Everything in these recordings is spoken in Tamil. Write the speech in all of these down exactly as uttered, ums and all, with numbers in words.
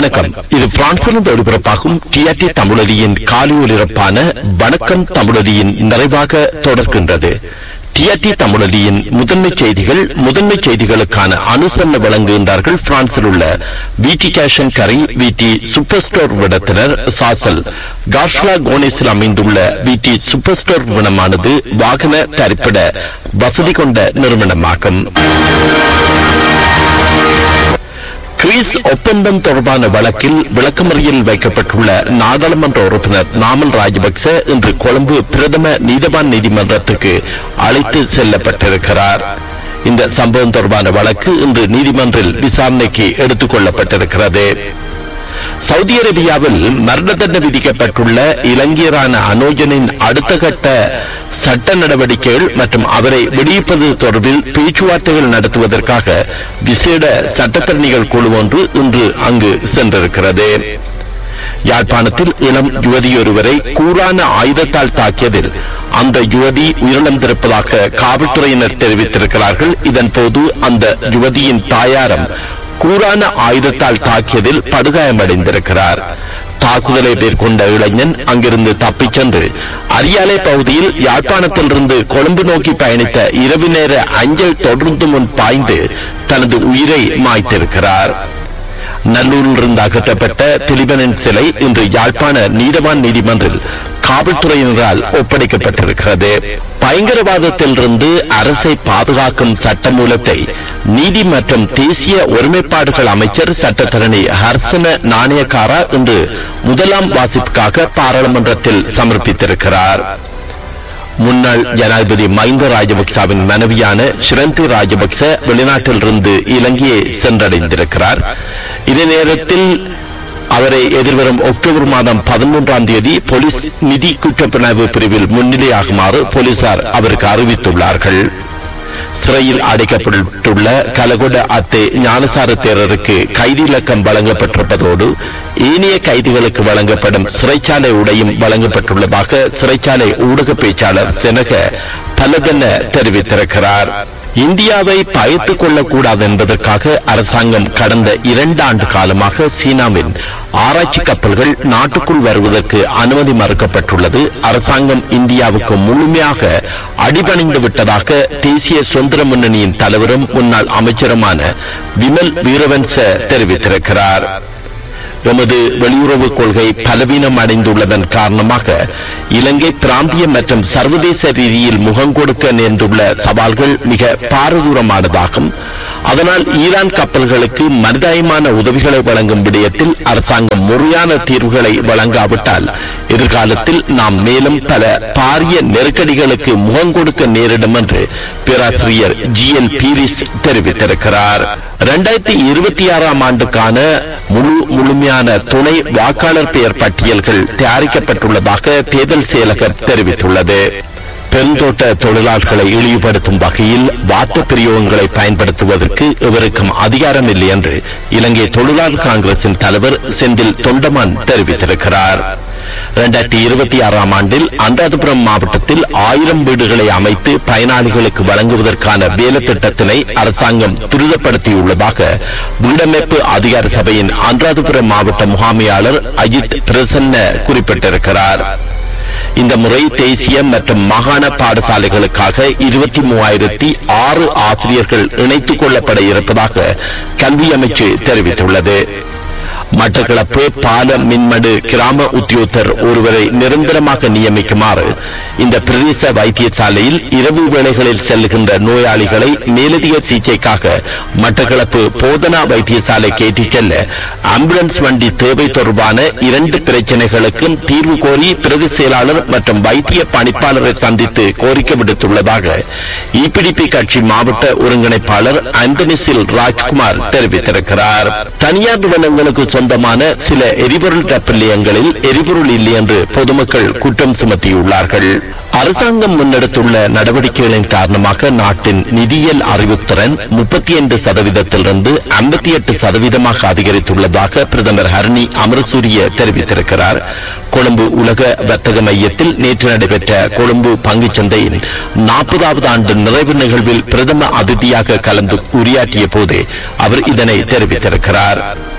வணக்கம். இது பிரான்சிலிருந்து ஒளிபரப்பாகும் டிஆர்டி தமிழொலியின் காலை ஒலிபரப்பான வணக்கம் தமிழொலியின் நிறைவாக தொடர்கின்றது. டிஆர்டி தமிழொலியின் முதன்மை செய்திகள். முதன்மை செய்திகளுக்கான அனுசரணை வழங்குகின்றார்கள் பிரான்சில் உள்ள விடி கேஷன் கரி விடி சூப்பர் ஸ்டோர் விடத்தினர் சாசல் கார்ஷ்லா கோனேஸில் அமைந்துள்ள விடி சூப்பர் ஸ்டோர் விடமானது வாகன தரிப்பிட வசதி கொண்ட நிறுவனமாகும். கிரீஸ் ஒப்பந்தம் தொடர்பான வழக்கில் விளக்கமறியல் வைக்கப்பட்டுள்ள நாடாளுமன்ற உறுப்பினர் நாமல் ராஜபக்ச இன்று கொழும்பு பிரதம நீதவான் நீதிமன்றத்துக்கு அழைத்து செல்லப்பட்டிருக்கிறார். இந்த சம்பவம் தொடர்பான வழக்கு இன்று நீதிமன்றில் விசாரணைக்கு எடுத்துக் கொள்ளப்பட்டிருக்கிறது. சவுதி அரேபியாவில் மரண தண்டனை விதிக்கப்பட்டுள்ள இலங்கையரான அனோஜனின் அடுத்த கட்ட சட்ட நடவடிக்கைகள் மற்றும் அவரை விடுவிப்பது தொடர்பில் பேச்சுவார்த்தைகள் நடத்துவதற்காக விசேட சட்டத்தரணிகள் குழு ஒன்று இன்று அங்கு சென்றிருக்கிறது. யாழ்ப்பாணத்தில் இளம் யுவதியொருவரை கூரான ஆயுதத்தால் தாக்கியதில் அந்த யுவதி உயிரிழந்திருப்பதாக காவல்துறையினர் தெரிவித்திருக்கிறார்கள். இதன் போது அந்த யுவதியின் தாயாரம் கூரான ஆயுதத்தால் தாக்கியதில் படுகாயமடைந்திருக்கிறார். தாக்குதலை மேற்கொண்ட இளைஞன் அங்கிருந்து தப்பிச் சென்று அரியாலை பகுதியில் யாழ்ப்பாணத்திலிருந்து கொழும்பு நோக்கி பயணித்த இரவு நேர அஞ்சல் தொடர்ந்து முன் பாய்ந்து தனது உயிரை மாய்த்திருக்கிறார். நல்லூரிலிருந்து அகற்றப்பட்ட திலீபனின் சிலை இன்று யாழ்ப்பாண நீதவான் நீதிமன்றில் காவல்துறையினரால் ஒப்படைக்கப்பட்டிருக்கிறது. பயங்கரவாதத்திலிருந்து அரசை பாதுகாக்கும் சட்டமூலத்தை நீதி மற்றும் தேசிய ஒருமைப்பாடுகள் அமைச்சர் சட்டத்தரணி ஹர்சன நாணயக்காரா இன்று முதலாம் வாசிப்புக்காக பாராளுமன்றத்தில் சமர்ப்பித்திருக்கிறார். முன்னாள் ஜனாதிபதி மஹிந்த ராஜபக்சவின் மனைவியான ஷிரந்தி ராஜபக்ச வெளிநாட்டிலிருந்து இலங்கையை சென்றடைந்திருக்கிறார். இதே நேரத்தில் அவரை எதிர்வரும் அக்டோபர் மாதம் பதிமூன்றாம் தேதி போலீஸ் நிதி குற்றப்புலனாய்வு பிரிவில் முன்னிலையாகுமாறு போலீசார் அவருக்கு அறிவித்துள்ளார்கள். சிறையில் அடைக்கப்பட்டுள்ள கலகொட அத்தே ஞானசார தேரருக்கு கைதி இலக்கம் வழங்கப்பட்டிருப்பதோடு ஏனைய கைதிகளுக்கு வழங்கப்படும் சிறைச்சாலை உடையும் வழங்கப்பட்டுள்ளதாக சிறைச்சாலை ஊடக பேச்சாளர் செனக பலதென தெரிவித்திருக்கிறார். இந்தியாவை பயத்துக் கொள்ளக்கூடாது என்பதற்காக அரசாங்கம் கடந்த இரண்டு ஆண்டு காலமாக சீனாவின் ஆராய்ச்சி கப்பல்கள் நாட்டுக்குள் வருவதற்கு அனுமதி மறுக்கப்பட்டுள்ளது. அரசாங்கம் இந்தியாவுக்கு முழுமையாக அடிபணிந்து விட்டதாக தேசிய சுதந்திர முன்னணியின் தலைவரும் முன்னாள் அமைச்சருமான விமல் வீரவன்ச தெரிவித்திருக்கிறார். எமது வெளியுறவு கொள்கை பலவீனம் அடைந்துள்ளதன் காரணமாக இலங்கை பிராந்திய மற்றும் சர்வதேச ரீதியில் முகம் கொடுக்க நேர்ந்துள்ள சவால்கள் மிக பாரதூரமானதாகும். அதனால் ஈரான் கப்பல்களுக்கு மனிதாயமான உதவிகளை வழங்கும் விடயத்தில் அரசாங்கம் முறையான தீர்வுகளை வழங்காவிட்டால் எதிர்காலத்தில் நாம் மேலும் பல பாரிய நெருக்கடிகளுக்கு முகம் கொடுக்க நேரிடும் என்று பேராசிரியர் ஜி எல் பீரிஸ் தெரிவித்திருக்கிறார். இரண்டாயிரத்தி இருபத்தி ஆறாம் ஆண்டுக்கான முழு முழுமையான துணை வாக்காளர் பெயர் பட்டியல்கள் தயாரிக்கப்பட்டுள்ளதாக தேர்தல் செயலகம் தெரிவித்துள்ளது. பெருந்தோட்ட தொழிலாளர்களை இழிவுபடுத்தும் வகையில் வார்த்த பிரயோகங்களை பயன்படுத்துவதற்கு இவருக்கும் அதிகாரம் இல்லை என்று இலங்கை தொழிலாளர் காங்கிரசின் தலைவர் செந்தில் தொண்டமான் தெரிவித்திருக்கிறார். இரண்டாயிரத்தி இருபத்தி ஆறாம் ஆண்டில் அனுராதபுரம் மாவட்டத்தில் ஆயிரம் வீடுகளை அமைத்து பயனாளிகளுக்கு வழங்குவதற்கான வேலை திட்டத்தினை அரசாங்கம் துரிதப்படுத்தியுள்ளதாக வீடமைப்பு அதிகார சபையின் அனுராதபுரம் மாவட்ட முகாமையாளர் அஜித் பிரசன்ன குறிப்பிட்டிருக்கிறார். இந்த முறை தேசிய மற்றும் மாகாண பாடசாலைகளுக்காக இருபத்தி மூவாயிரத்தி ஆறு ஆசிரியர்கள் இணைத்துக் கொள்ளப்பட இருப்பதாக கல்வி அமைச்சு தெரிவித்துள்ளது. மட்டக்களப்பு பால மின்மடு கிராம உத்தியோகத்தர் ஒருவரை நிரந்தரமாக நியமிக்குமாறு இந்த பிரதேச வைத்தியசாலையில் இரவு வேளைகளில் செல்லுகின்ற நோயாளிகளை மேலதிக சிகிச்சைக்காக மட்டக்களப்பு போதனா வைத்தியசாலை கேட்டுச் செல்ல ஆம்புலன்ஸ் வண்டி தேவை தொடர்பான இரண்டு பிரச்சனைகளுக்கும் தீர்வு கோரி பிரதி செயலாளர் மற்றும் வைத்திய பணிப்பாளரை சந்தித்து கோரிக்கை விடுத்துள்ளதாக இபிடிபி கட்சி மாவட்ட ஒருங்கிணைப்பாளர் அந்தனிசில் ராஜ்குமார் தெரிவித்திருக்கிறார். தனியார் நிறுவனங்களுக்கு சொந்தமான சில எரிபொருள் டப் நிலையங்களில் எரிபொருள் இல்லை என்று பொதுமக்கள் குற்றம் சுமத்தியுள்ளார்கள். அரசாங்கம் முன்னெடுத்துள்ள நடவடிக்கைகளின் காரணமாக நாட்டின் நிதியியல் அறிவுத்திறன் முப்பத்தி ஐந்து சதவீதத்திலிருந்து ஐம்பத்தி எட்டு சதவீதமாக அதிகரித்துள்ளதாக பிரதமர் ஹரணி அமரசூரிய தெரிவித்திருக்கிறார். கொழும்பு உலக வர்த்தக மையத்தில் நேற்று நடைபெற்ற கொழும்பு பங்குச்சந்தையின் நாற்பதாவது ஆண்டு நிறைவு நிகழ்வில் பிரதம அதிதியாக கலந்து உரையாற்றிய போது அவர் இதனை தெரிவித்திருக்கிறார்.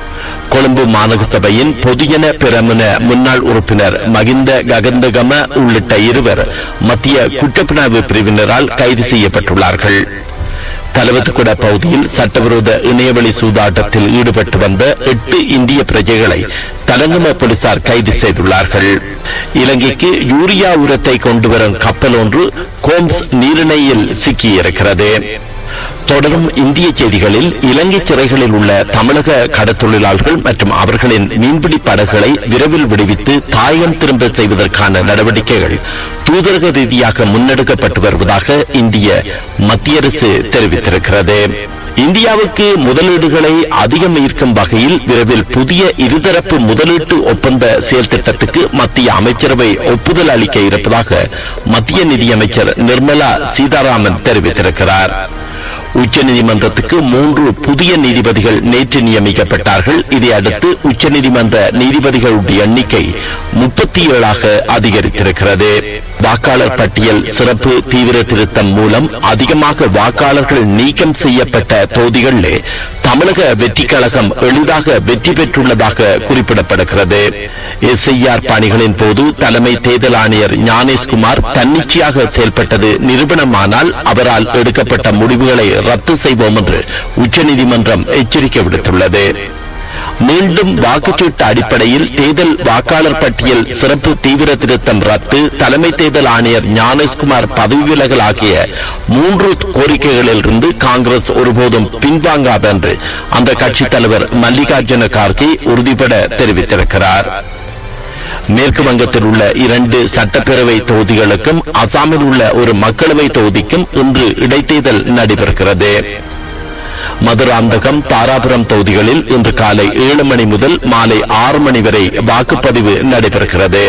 கொழும்பு மாநகர சபையின் பொதுஜன பெரமுன முன்னாள் உறுப்பினர் மகிந்த ககந்தகம உள்ளிட்ட இருவர் மத்திய குற்றப்புலனாய்வு பிரிவினரால் கைது செய்யப்பட்டுள்ளார்கள். தலவத்துக்குட பகுதியில் சட்டவிரோத இணையவழி சூதாட்டத்தில் ஈடுபட்டு வந்த எட்டு இந்திய பிரஜைகளை தலங்கம போலீசார் கைது செய்துள்ளார்கள். இலங்கைக்கு யூரியா உரத்தை கொண்டு வரும் கப்பல் ஒன்று கோம்ஸ் நீரிணையில் சிக்கியிருக்கிறது. தொடரும் இந்திய செய்திகளில் இலங்கை சிறைகளில் உள்ள தமிழக கடற்தொழிலாளர்கள் மற்றும் அவர்களின் மீன்பிடி படகுகளை விரைவில் விடுவித்து தாயகம் திரும்ப செய்வதற்கான நடவடிக்கைகள் தூதரக ரீதியாக முன்னெடுக்கப்பட்டு வருவதாக இந்திய மத்திய அரசு தெரிவித்திருக்கிறது. இந்தியாவுக்கு முதலீடுகளை அதிகம் ஈர்க்கும் வகையில் விரைவில் புதிய இருதரப்பு முதலீட்டு ஒப்பந்த செயல் திட்டத்துக்கு மத்திய அமைச்சரவை ஒப்புதல் அளிக்க இருப்பதாக மத்திய நிதியமைச்சர் நிர்மலா சீதாராமன் தெரிவித்திருக்கிறார். உச்சநீதிமன்றத்துக்கு மூன்று புதிய நீதிபதிகள் நேற்று நியமிக்கப்பட்டார்கள். இதையடுத்து உச்சநீதிமன்ற நீதிபதிகளுடைய எண்ணிக்கை முப்பத்தி ஏழாக அதிகரித்திருக்கிறது. வாக்காளர் பட்டியல் சிறப்பு தீவிர திருத்தம் மூலம் அதிகமாக வாக்காளர்கள் நீக்கம் செய்யப்பட்ட தொகுதிகளிலே தமிழக வெற்றி கழகம் எளிதாக வெற்றி பெற்றுள்ளதாக குறிப்பிடப்படுகிறது. எஸ் ஐ ஆர் பணிகளின் போது தலைமை தேர்தல் ஆணையர் ஞானேஷ்குமார் தன்னிச்சையாக செயல்பட்டது நிரூபணமானால் அவரால் எடுக்கப்பட்ட முடிவுகளை ரத்து செய்வோம் என்று உச்சநீதிமன்றம் எச்சரிக்கை விடுத்துள்ளது. மீண்டும் வாக்குச்சீட்டு அடிப்படையில் தேர்தல் வாக்காளர் பட்டியல் சிறப்பு தீவிர திருத்தம் ரத்து, தலைமை தேர்தல் ஆணையர் ஞானேஷ்குமார் பதவி விலகல் ஆகிய மூன்று கோரிக்கைகளில் இருந்து காங்கிரஸ் ஒருபோதும் பின்வாங்காது என்று அந்த கட்சி தலைவர் மல்லிகார்ஜுன கார்கே உறுதிபட தெரிவித்திருக்கிறார். மேற்கு வங்கத்தில் உள்ள இரண்டு சட்டப்பேரவை தொகுதிகளுக்கும் அசாமில் உள்ள ஒரு மக்களவை தொகுதிக்கும் இன்று இடைத்தேர்தல் நடைபெறுகிறது. மதுராந்தகம், தாராபுரம் தொகுதிகளில் இன்று காலை ஏழு மணி முதல் மாலை ஆறு மணி வரை வாக்குப்பதிவு நடைபெறுகிறது.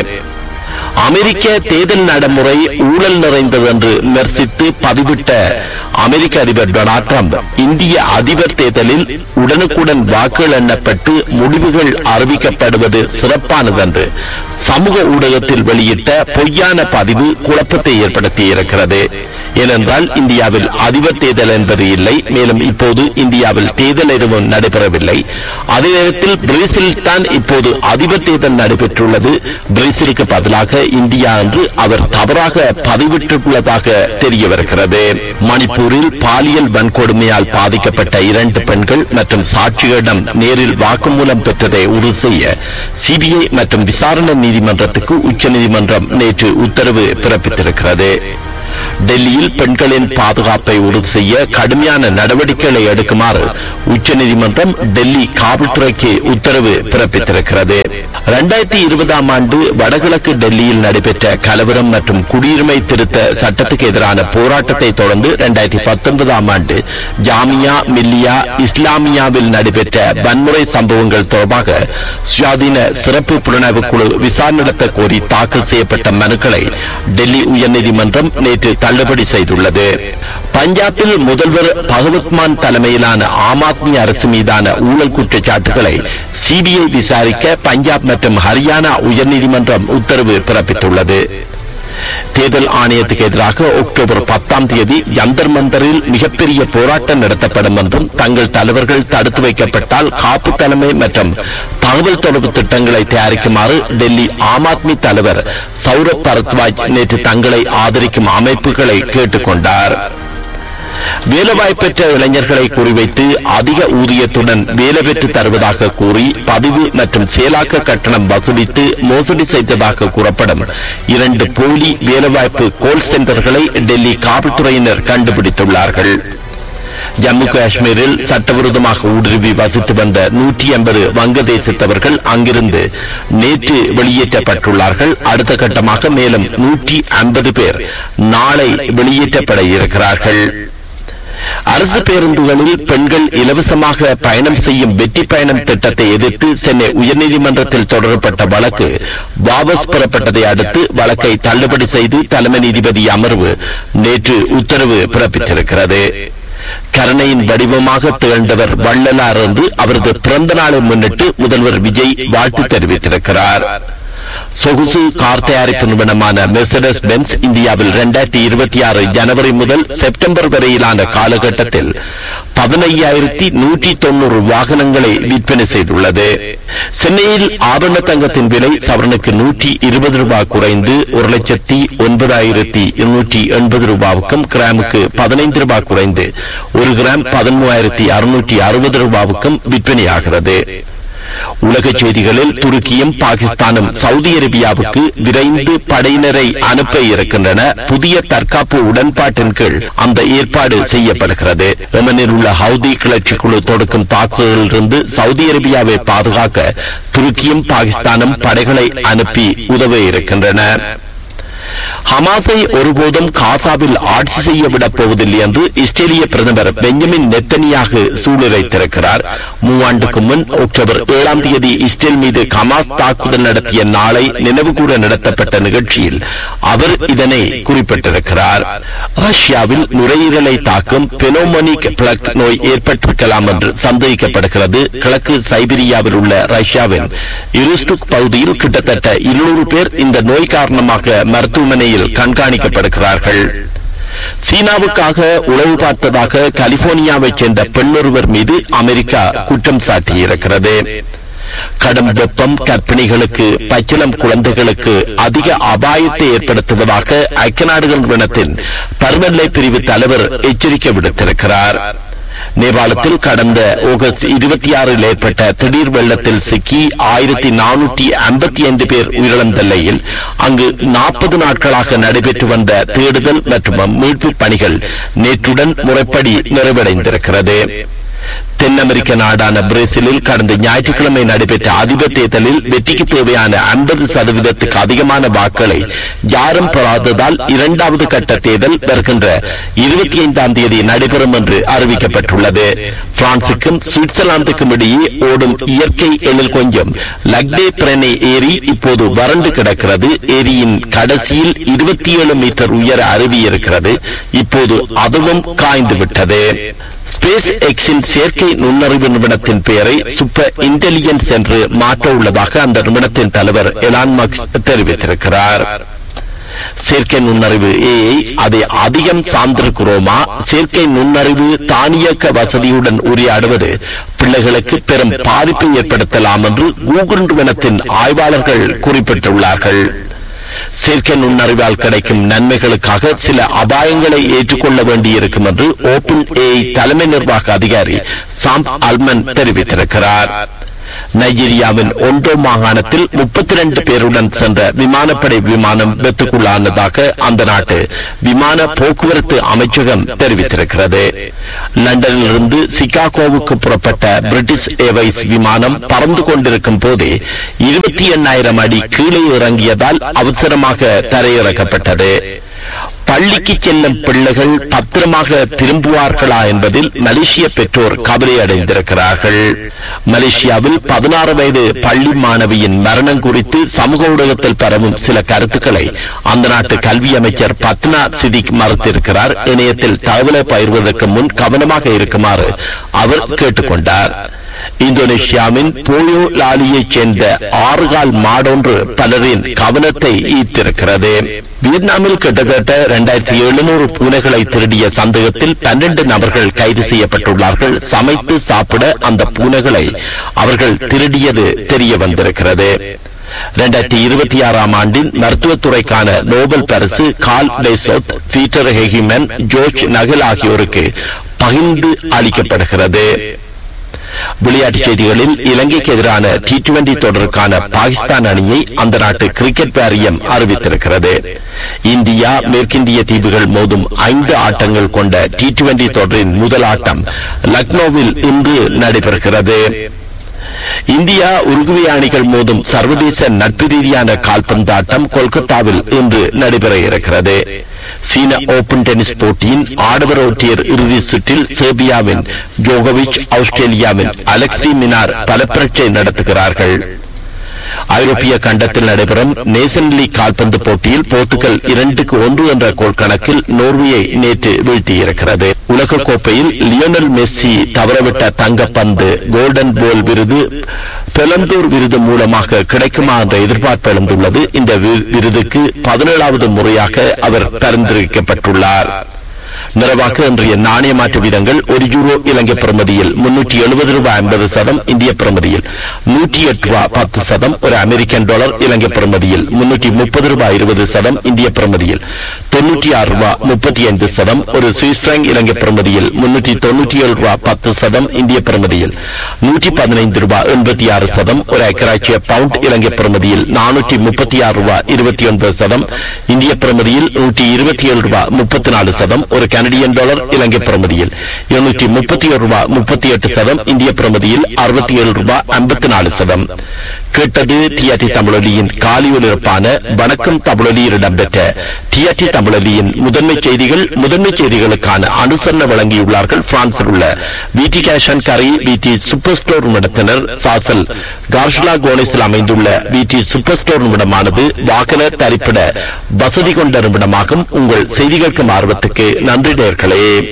அமெரிக்க தேர்தல் நடைமுறை ஊழல் நிறைந்தது என்று விமர்சித்து பதிவிட்ட அமெரிக்க அதிபர் டொனால்ட் ட்ரம்ப் இந்திய அதிபர் தேர்தலில் உடனுக்குடன் வாக்குகள் எண்ணப்பட்டு முடிவுகள் அறிவிக்கப்படுவது சிறப்பானது என்று சமூக ஊடகத்தில் வெளியிட்ட பொய்யான பதிவு குழப்பத்தை ஏற்படுத்தி இருக்கிறது. ஏனென்றால் இந்தியாவில் அதிபர் தேர்தல் என்பது இல்லை. மேலும் இப்போது இந்தியாவில் தேர்தல் எதுவும் நடைபெறவில்லை. அதே நேரத்தில் பிரேசிலில் தான் இப்போது அதிபர் தேர்தல் நடைபெற்றுள்ளது. பிரேசிலுக்கு பதிலாக இந்தியா என்று அவர் தவறாக பதிவிட்டுள்ளதாக தெரிய வருகிறது. மணிப்பூரில் பாலியல் வன்கொடுமையால் பாதிக்கப்பட்ட இரண்டு பெண்கள் மற்றும் சாட்சிகளிடம் நேரில் வாக்குமூலம் பெற்றதை உறுதி செய்ய சிபிஐ மற்றும் விசாரணை நீதிமன்றத்துக்கு உச்சநீதிமன்றம் நேற்று உத்தரவு பிறப்பித்திருக்கிறது. டெல்லியில் பெண்களின் பாதுகாப்பை உறுதி செய்ய கடுமையான நடவடிக்கைகளை எடுக்குமாறு உச்சநீதிமன்றம் டெல்லி காவல்துறைக்கு உத்தரவு பிறப்பித்திருக்கிறது. இரண்டாயிரத்தி இருபதாம் ஆண்டு வடகிழக்கு டெல்லியில் நடைபெற்ற கலவரம் மற்றும் குடியுரிமை திருத்த சட்டத்துக்கு எதிரான போராட்டத்தை தொடர்ந்து இரண்டாயிரத்தி பத்தொன்பதாம் ஆண்டு ஜாமியா மில்லியா இஸ்லாமியாவில் நடைபெற்ற வன்முறை சம்பவங்கள் தொடர்பாக சுயாதீன சிறப்பு புலனாய்வு குழு விசாரணை நடத்த கோரி தாக்கல் செய்யப்பட்ட மனுக்களை டெல்லி உயர்நீதிமன்றம் நேற்று தள்ளுபடி செய்துள்ளது. பஞ்சாபில் முதல்வர் பகவத்மான் தலைமையிலான ஆம் ஆத்மி அரசு மீதான ஊழல் குற்றச்சாட்டுகளை சிபிஐ விசாரிக்க பஞ்சாப் மற்றும் ஹரியானா உயர்நீதிமன்றம் உத்தரவு பிறப்பித்துள்ளது. தேர்தல் ஆணையத்துக்கு எதிராக அக்டோபர் பத்தாம் தேதி யந்தர் மந்தரில் மிகப்பெரிய போராட்டம் நடத்தப்படும் என்றும் தங்கள் தலைவர்கள் தடுத்து வைக்கப்பட்டால் காப்பு தலைமை மற்றும் தகவல் தொடர்பு திட்டங்களை தயாரிக்குமாறு டெல்லி ஆம் ஆத்மி தலைவர் சௌரப் பரத்வாஜ் நேற்று தங்களை ஆதரிக்கும் அமைப்புகளை கேட்டுக் கொண்டார். வேலைவாய்ப்பற்ற இளைஞர்களை குறிவைத்து அதிக ஊதியத்துடன் வேலை பெற்று தருவதாக கூறி பதிவு மற்றும் செயலாக்க கட்டணம் வசூலித்து மோசடி செய்ததாக கூறப்படும் இரண்டு போலி வேலைவாய்ப்பு கோல் சென்டர்களை டெல்லி காவல்துறையினர் கண்டுபிடித்துள்ளார்கள். ஜம்மு காஷ்மீரில் சட்டவிரோதமாக ஊடுருவி வசித்து வந்த நூற்றி ஐம்பது வங்கதேசத்தவர்கள் அங்கிருந்து நேற்று வெளியேற்றப்பட்டுள்ளார்கள். அடுத்த கட்டமாக மேலும் நூற்றி ஐம்பது பேர் நாளை வெளியேற்றப்பட இருக்கிறார்கள். அரசு பேருந்துகளில் பெண்கள் இலவசமாக பயணம் செய்யும் வெற்றி பயணம் திட்டத்தை எதிர்த்து சென்னை உயர்நீதிமன்றத்தில் தொடரப்பட்ட வழக்கு வாபஸ் பெறப்பட்டதை அடுத்து வழக்கை தள்ளுபடி செய்து தலைமை நீதிபதி அமர்வு நேற்று உத்தரவு பிறப்பித்திருக்கிறது. கருணையின் வடிவமாக திகழ்ந்தவர் வள்ளலார் என்று அவரது பிறந்த நாளை முன்னிட்டு முதல்வர் விஜய் வாழ்த்து தெரிவித்திருக்கிறார். சொகுசு கார் தயாரிப்பு நிறுவனமான மெர்சடஸ் பென்ஸ் இந்தியாவில் இரண்டாயிரத்தி இருபத்தி ஆறு ஜனவரி முதல் செப்டம்பர் வரையிலான காலகட்டத்தில் பதினையாயிரத்தி நூற்றி தொண்ணூறு வாகனங்களை விற்பனை செய்துள்ளது. சென்னையில் ஆபரண தங்கத்தின் விலை சவரனுக்கு நூற்றி இருபது ரூபாய் குறைந்து ஒரு லட்சத்தி ஒன்பதாயிரத்தி இருநூற்றி எண்பது ரூபாவுக்கும், கிராமுக்கு பதினைந்து ரூபாய் குறைந்து ஒரு கிராம் பதிமூவாயிரத்தி அறுநூற்றி அறுபது ரூபாவுக்கும் விற்பனையாகிறது. உலக செய்திகளில் துருக்கியும் பாகிஸ்தானும் சவுதி அரேபியாவுக்கு விரைந்து படையினரை அனுப்ப இருக்கின்றன. புதிய தற்காப்பு உடன்பாட்டின் கீழ் அந்த ஏற்பாடு செய்யப்படுகிறது. யெமனில் உள்ள ஹவுதி கிளர்ச்சி குழு தொடுக்கும் தாக்குதலிலிருந்து சவுதி அரேபியாவை பாதுகாக்க துருக்கியும் பாகிஸ்தானும் படைகளை அனுப்பி உதவ இருக்கின்றன. ஹமாஸை ஒருபோதும் காசாவில் ஆட்சி செய்ய விடப் போவதில்லை என்று இஸ்ரேலிய பிரதமர் பெஞ்சமின் நெத்தனியாகு சூளுரைத்திருக்கிறார். மூவாண்டுக்கு முன் அக்டோபர் ஏழாம் தேதி இஸ்ரேல் மீது ஹமாஸ் தாக்குதல் நடத்திய நாளை நினைவுகூர நடத்தப்பட்ட நிகழ்ச்சியில் அவர் இதனை குறிப்பிட்டிருக்கிறார். ரஷ்யாவில் நுரையீரலை தாக்கும் பெனோமோனிக் பிளக் நோய் ஏற்பட்டிருக்கலாம் என்று சந்தேகிக்கப்படுகிறது. கிழக்கு சைபீரியாவில் உள்ள ரஷ்யாவின் இருஸ்டுக் பகுதியில் கிட்டத்தட்ட இருநூறு பேர் இந்த நோய் காரணமாக மருத்துவமனையில் கண்காணிக்கப்படுகிறார்கள். சீனாவுக்காக உளவு பார்த்ததாக கலிபோர்னியாவைச் சேர்ந்த பெண்ணொருவர் மீது அமெரிக்கா குற்றம் சாட்டியிருக்கிறது. கடும் வெப்பம் கர்ப்பிணிகளுக்கு, பச்சிளம் குழந்தைகளுக்கு அதிக அபாயத்தை ஏற்படுத்துவதாக ஐக்கிய நாடுகள் நிறுவனத்தின் பருவநிலை பிரிவு தலைவர் எச்சரிக்கை விடுத்திருக்கிறார். நேபாளத்தில் கடந்த ஆகஸ்ட் இருபத்தி ஆறில் ஏற்பட்ட திடீர் வெள்ளத்தில் சிக்கி ஆயிரத்தி நானூற்றி ஐம்பத்தி ஐந்து பேர் உயிரிழந்த நிலையில் அங்கு நாற்பது நாட்களாக நடைபெற்று வந்த தேடுதல் மற்றும் மீட்பு பணிகள் நேற்றுடன் முறைப்படி நிறைவடைந்திருக்கிறது. தென் அமெரிக்க நாடான பிரேசிலில் கடந்த ஞாயிற்றுக்கிழமை நடைபெற்ற அதிபர் தேர்தலில் வெற்றிக்கு தேவையான ஐம்பது சதவீதத்துக்கு அதிகமான வாக்குகளை யாரும் பெறாததால் இரண்டாவது கட்ட தேர்தல் வருகின்ற இருபத்தி ஐந்தாம் தேதி நடைபெறும் என்று அறிவிக்கப்பட்டுள்ளது. பிரான்சுக்கும் சுவிட்சர்லாந்துக்கும் இடையே ஓடும் இயற்கை எழில் கொஞ்சம் லக்டே பிரனே ஏரி இப்போது வறண்டு கிடக்கிறது. ஏரியின் கடைசியில் இருபத்தி ஏழு மீட்டர் உயர அருவி இருக்கிறது. இப்போது அதுவும் காய்ந்து விட்டது. ஸ்பேஸ் எக்ஸின் செயற்கை நுண்ணறிவு நிறுவனத்தின் பெயரை சூப்பர் இன்டெலிஜென்ஸ் என்று மாற்ற உள்ளதாக அந்த நிறுவனத்தின் தலைவர் எலான் மஸ்க் தெரிவித்திருக்கிறார். செயற்கை நுண்ணறிவு ஏஐ அதை அதிகம் சார்ந்திருக்கிறோமா? செயற்கை நுண்ணறிவு தானியக்க வசதியுடன் உரையாடுவது பிள்ளைகளுக்கு பெரும் பாதிப்பை ஏற்படுத்தலாம் என்று கூகுள் நிறுவனத்தின் ஆய்வாளர்கள் குறிப்பிட்டுள்ளார்கள். செயற்கை நுண்ணறிவால் கிடைக்கும் நன்மைகளுக்காக சில அபாயங்களை ஏற்றுக்கொள்ள வேண்டியிருக்கும் என்று ஓபன் ஏஐ தலைமை நிர்வாக அதிகாரி சாம் அல்மன் தெரிவித்திருக்கிறார். நைஜீரியாவின் ஒன்றோ மாகாணத்தில் முப்பத்தி இரண்டு பேருடன் சென்ற விமானப்படை விமானம் விபத்துக்குள்ளானதாக அந்த நாட்டு விமான போக்குவரத்து அமைச்சகம் தெரிவித்திருக்கிறது. லண்டனிலிருந்து சிகாகோவுக்கு புறப்பட்ட பிரிட்டிஷ் ஏர்வைஸ் விமானம் பறந்து கொண்டிருக்கும் போதே இருபத்தி எண்ணாயிரம் அடி கீழே இறங்கியதால் அவசரமாக தரையிறக்கப்பட்டது. பள்ளிக்கு செல்லும் பிள்ளைகள் பத்திரமாக திரும்புவார்களா என்பதில் மலேசிய பெற்றோர் கவலை அடைந்திருக்கிறார்கள். மலேசியாவில் பதினாறு வயது பள்ளி மாணவியின் மரணம் குறித்து சமூக ஊடகத்தில் பரவும் சில கருத்துக்களை அந்த நாட்டு கல்வி அமைச்சர் பத்னா சிதிக் மறுத்திருக்கிறார். இணையத்தில் தகவலை பகிர்வதற்கு முன் கவனமாக இருக்குமாறு அவர் கேட்டுக்கொண்டார். இந்தோனேஷியாவின் போயோ லாலியைச் சேர்ந்த ஆறுகால் மாடொன்று பலரின் கவனத்தை ஈர்த்திருக்கிறது. வியட்நாமில் கிட்டத்தட்ட இரண்டாயிரத்தி எழுநூறு பூனைகளை திருடிய சந்தேகத்தில் பன்னெண்டு நபர்கள் கைது செய்யப்பட்டுள்ளார்கள். சமைத்து சாப்பிட அந்த பூனைகளை அவர்கள் திருடியது தெரிய வந்திருக்கிறது. இரண்டாயிரத்தி இருபத்தி ஆறாம் ஆண்டின் மருத்துவத்துறைக்கான நோபல் பரிசு கால் டெசோத், பீட்டர் ஹெகிமன், ஜோர்ஜ் நகல் ஆகியோருக்கு பகிர்ந்து அளிக்கப்படுகிறது. விளையாட்டுச் செய்திகளில் இலங்கைக்கு எதிரான டி டுவெண்டி தொடருக்கான பாகிஸ்தான் அணியை அந்த நாட்டு கிரிக்கெட் வாரியம் அறிவித்திருக்கிறது. இந்தியா மேற்கிந்திய தீவுகள் மோதும் ஐந்து ஆட்டங்கள் கொண்ட டி டுவெண்டி தொடரின் முதல் ஆட்டம் லக்னோவில் இன்று நடைபெறுகிறது. இந்தியா உருகுவே அணிகள் மோதும் சர்வதேச நட்பு ரீதியான கால்பந்தாட்டம் கொல்கத்தாவில் இன்று நடைபெற இருக்கிறது. சீன ஓபன் டென்னிஸ் போட்டியின் ஆடவர் ஒற்றையர் இறுதி சுற்றில் செர்பியாவின் ஜோகோவிச், ஆஸ்திரேலியாவின் அலெக்சி மினார் பலப்பரட்சை நடத்துகிறார்கள். ஐரோப்பிய கண்டத்தில் நடைபெறும் நேஷன் லீக் கால்பந்து போட்டியில் போர்த்துகல் இரண்டுக்கு ஒன்று என்ற கோல் கணக்கில் நோர்வேயை நேற்று வீழ்த்தியிருக்கிறது. உலக கோப்பையில் லியோனல் மெஸ்ஸி தவறவிட்ட தங்கப்பந்து கோல்டன் போல் விருது பெலந்தூர் விருது மூலமாக கிடைக்குமா என்ற எதிர்பார்ப்பு எழுந்துள்ளது. இந்த விருதுக்கு பதினேழாவது முறையாக அவர் பரிந்துரைக்கப்பட்டுள்ளார். நிறைவாக இன்றைய நாணய மாற்று வீதங்கள்: ஒரு யூரோ இலங்கை பிரமதியில் முன்னூற்றி எழுபது ரூபாய் ஐம்பது சதம், இந்திய பிரமதியில் நூற்றி எட்டு ரூபாய் பத்து சதம். ஒரு அமெரிக்கன் டாலர் இலங்கை பிரமதியில் முன்னூற்றி முப்பது ரூபாய் இருபது சதம், இந்திய பிரமதியில் தொன்னூற்றி ஆறு ரூபாய் முப்பத்தி ஐந்து சதம். ஒரு சுவிஸ் பிராங்க் இலங்கை பிரமதியில் முன்னூற்றி தொன்னூற்றி ஏழு ரூபாய் பத்து சதம், இந்திய பிரமதியில் நூற்றி பதினைந்து ரூபாய் எண்பத்தி ஆறு சதம். ஒரு ஐக்கிய பவுண்ட் இலங்கை பிரமதியில் நானூற்றி முப்பத்தி ஆறு ரூபாய் இருபத்தி ஒன்பது சதம், இந்திய பிரமதியில் நூற்றி இருபத்தி ஏழு ரூபாய் முப்பத்தி நாலு சதம். ஒரு கனடியன் டாலர் இலங்கை பிரமதியில் இருநூற்றி முப்பத்தி ஒரு ரூபாய் முப்பத்தி எட்டு சதம், இந்திய பிரமதியில் அறுபத்தி ஏழு ரூபாய் ஐம்பத்தி நாலு சதம். கேட்டது டிஆர்டி தமிழொலியின் காலை ஒலிபரப்பான வணக்கம் தமிழொலியில் இடம்பெற்ற டிஆர்டி தமிழொலியின் முதன்மை செய்திகள். முதன்மை செய்திகளுக்கான அனுசரணை வழங்கியுள்ளார்கள் பிரான்சில் உள்ள விடி கேஷ் அண்ட் கரி விடி சூப்பர் ஸ்டோர் நிறுவனத்தினர். சாசல் கார்ஷலா கோனிஸில் அமைந்துள்ள விடி சூப்பர் ஸ்டோர் நிறுவனமானது வாகன தரிப்பிட வசதி கொண்ட நிறுவனமாகும். உங்கள் செய்திகளுக்கு ஆர்வத்துக்கு நன்றி நேயர்களே.